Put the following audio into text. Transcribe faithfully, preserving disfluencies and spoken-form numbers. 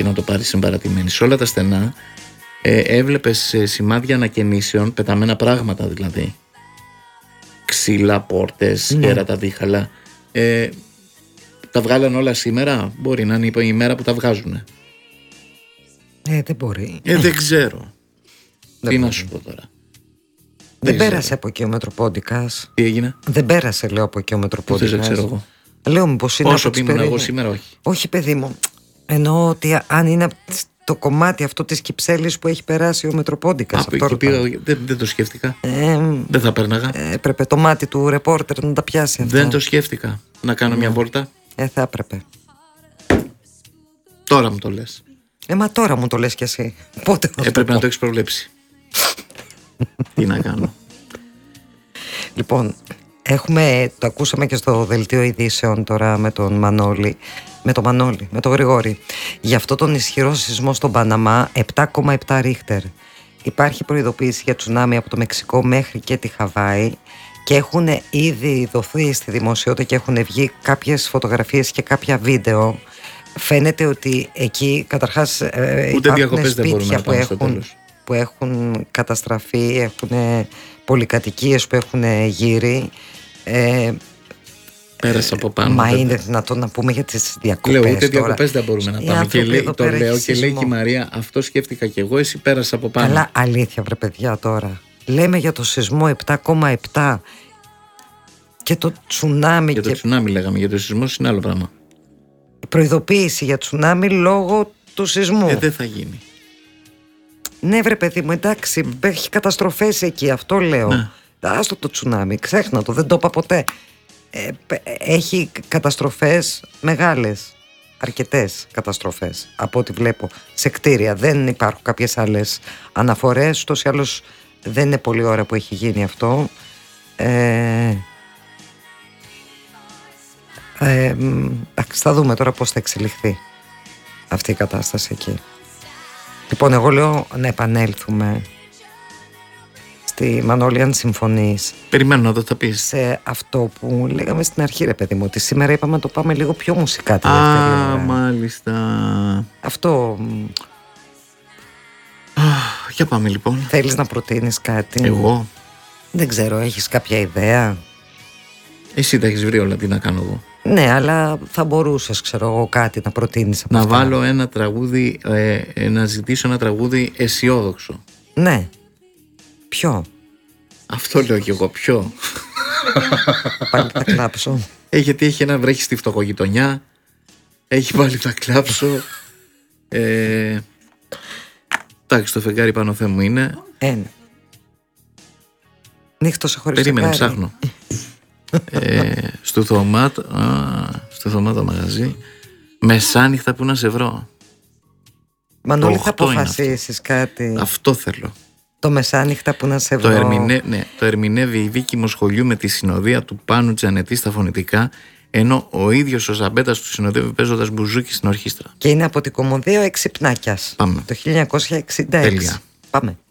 και να το πάρει συμπαρατημένη. Σε όλα τα στενά ε, έβλεπες ε, σημάδια ανακαινήσεων, πεταμένα πράγματα δηλαδή. Ξύλα, πόρτες, Ναι. κέρατα, δίχαλα. Ε, τα βγάλαν όλα σήμερα. Μπορεί να είναι η ημέρα που τα βγάζουνε. Ε, δεν μπορεί. Ε, δεν ξέρω. Δεν Τι μπορεί. να σου πω τώρα. Δεν ξέρω. πέρασε από εκεί ο Μετροπόντικας. Τι έγινε. Δεν πέρασε, λέω, από εκεί ο Πού Μετροπόντικας. δεν ξέρω εγώ. Λέω, μήπως είναι Όσο από τις πίνουν εγώ περί- σήμερα, όχι. Όχι, παιδί μου. Εννοώ ότι αν είναι το κομμάτι αυτό της Κυψέλης που έχει περάσει ο Μετροπόντικας. Από αυτό εκεί πήγα, ρωτάω. δεν, δεν το σκέφτηκα. Ε, Δεν θα πέρναγα. ε, έπρεπε το μάτι του ρεπόρτερ να τα πιάσει αυτά. Δεν το σκέφτηκα. Να κάνω μια βόλτα. Ε, θα έπρεπε. Τώρα μου το λες. Ε, μα τώρα μου το λες κι εσύ. Πότε θα Ε, σου πρέπει το να πω. το έχεις προβλέψει. Τι να κάνω. Λοιπόν, έχουμε, το ακούσαμε και στο δελτίο ειδήσεων τώρα με τον Μανώλη, με τον Μανώλη, με τον Γρηγόρη, για αυτό τον ισχυρό σεισμό στον Παναμά, επτά κόμμα επτά ρίχτερ. Υπάρχει προειδοποίηση για τσουνάμι από το Μεξικό μέχρι και τη Χαβάη και έχουν ήδη δοθεί στη δημοσιότητα και έχουν βγει κάποιες φωτογραφίες και κάποια βίντεο. Φαίνεται ότι εκεί καταρχάς ε, Ούτε υπάρχουν διακοπές δεν μπορούμε σπίτια να που πάμε στο έχουν, τέλος. που έχουν καταστραφεί, έχουν πολυκατοικίες που έχουν γύρει. Ε, Πέρασε από πάνω. μα δεν- είναι δυνατόν να πούμε για τις διακοπές? Λέω, ούτε τώρα? διακοπές δεν μπορούμε να Οι πάμε. Και άνθρωποι λέει, εδώ το πέρα λέω έχει και λέει και η σεισμό. Μαρία, αυτό σκέφτηκα και εγώ, εσύ πέρασε από πάνω. Καλά, αλήθεια βρε παιδιά τώρα. Λέμε για το σεισμό επτά κόμμα επτά και το τσουνάμι Για το και τσουνάμι λέγαμε, για το σεισμό είναι άλλο πράγμα. προειδοποίηση για τσουνάμι λόγω του σεισμού. Ε, δεν θα γίνει. Ναι βρε παιδί μου, εντάξει, έχει καταστροφές εκεί, αυτό λέω. Ναι. Άστο το τσουνάμι, ξέχνα το, δεν το είπα ποτέ. Ε, πε- έχει καταστροφές μεγάλες, αρκετές καταστροφές από ό,τι βλέπω σε κτίρια. Δεν υπάρχουν κάποιες άλλες αναφορές, τόσο ή άλλως δεν είναι πολλή ώρα που έχει γίνει αυτό. Ε, ε, μ, εντάξει, θα δούμε τώρα πώς θα εξελιχθεί αυτή η κατάσταση εκεί. Λοιπόν, εγώ λέω να επανέλθουμε στη Μανώλη, αν συμφωνείς, Περιμένω να δω τι θα πεις. σε αυτό που λέγαμε στην αρχή, ρε παιδί μου, ότι σήμερα είπαμε να το πάμε λίγο πιο μουσικά τη δεύτερη Α, ώρα. μάλιστα. Αυτό μ, Α, για πάμε λοιπόν. θέλεις να προτείνεις κάτι? Εγώ. Δεν ξέρω, έχεις κάποια ιδέα? Εσύ τα έχεις βρει όλα, τι να κάνω εγώ. Ναι, αλλά θα μπορούσες, ξέρω εγώ, κάτι να προτείνεις από Να αυτά. βάλω ένα τραγούδι, ε, ε, να ζητήσω ένα τραγούδι αισιόδοξο. Ναι. Ποιο? Αυτό λέω κι εγώ. Ποιο? Πάλι θα κλάψω. Ε, γιατί έχει ένα βρέχει στη φτωχογειτονιά. Έχει πάλι τα κλάψω. Ε, εντάξει, το φεγγάρι πάνω Θεέ μου είναι. Ένα. Νύχτωσε χωρίς Περίμενε, φεγγάρι. ψάχνω. ε, στο Θωμάτο, α, στο Θωμάτο μαγαζί. Μεσάνυχτα που να σε βρω. Μανώλη, Το θα οκτώ είναι αποφασίσεις κάτι? Αυτό θέλω. Το μεσάνυχτα που να σε Το, βρω. ερμηνε, ναι, το ερμηνεύει η Βίκη Μοσχολιού με τη συνοδεία του Πάνου Τζανετή στα φωνητικά, ενώ ο ίδιος ο Ζαμπέτας του συνοδεύει παίζοντας μπουζούκι στην ορχήστρα. Και είναι από την Κομμωδία ο Εξυπνάκιας. Πάμε. Το χίλια εννιακόσια εξήντα έξι. Τέλεια. Πάμε.